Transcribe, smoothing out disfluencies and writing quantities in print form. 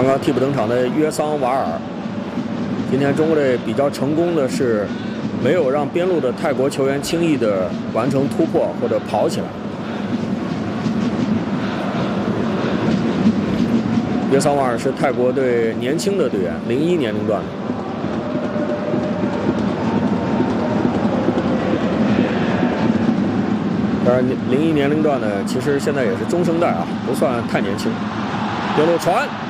刚刚替补登场的约桑瓦尔，今天中国队比较成功的是没有让边路的泰国球员轻易的完成突破或者跑起来。约桑瓦尔是泰国队年轻的队员，01年龄段的。当然，01年龄段呢，其实现在也是中生代啊，不算太年轻。边路传。